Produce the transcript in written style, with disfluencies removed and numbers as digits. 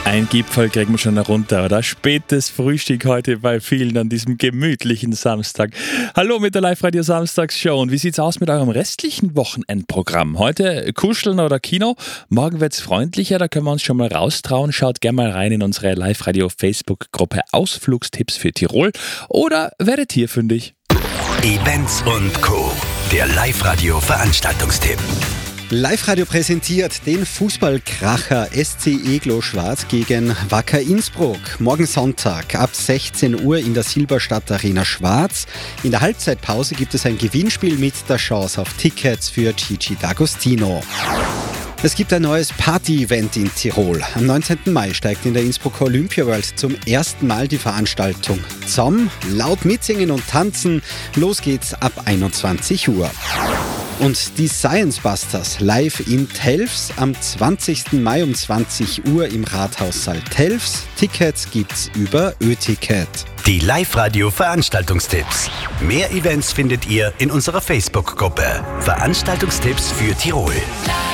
Ein Gipfel kriegen wir schon runter, oder? Spätes Frühstück heute bei vielen an diesem gemütlichen Samstag. Hallo mit der Live-Radio-Samstags-Show. Und wie sieht's aus mit eurem restlichen Wochenendprogramm? Heute Kuscheln oder Kino? Morgen wird's freundlicher, da können wir uns schon mal raustrauen. Schaut gerne mal rein in unsere Live-Radio-Facebook-Gruppe Ausflugstipps für Tirol oder werdet hier fündig. Events und Co. Der Live-Radio-Veranstaltungstipp. Live-Radio präsentiert den Fußballkracher SC Eglo Schwarz gegen Wacker Innsbruck. Morgen Sonntag ab 16 Uhr in der Silberstadt Arena Schwarz. In der Halbzeitpause gibt es ein Gewinnspiel mit der Chance auf Tickets für Gigi D'Agostino. Es gibt ein neues Party-Event in Tirol. Am 19. Mai steigt in der Innsbrucker Olympia World zum ersten Mal die Veranstaltung ZOM. Laut mitsingen und tanzen. Los geht's ab 21 Uhr. Und die Science Busters live in Telfs am 20. Mai um 20 Uhr im Rathaussaal Telfs. Tickets gibt's über Ö-Ticket. Die Live-Radio-Veranstaltungstipps. Mehr Events findet ihr in unserer Facebook-Gruppe Veranstaltungstipps für Tirol.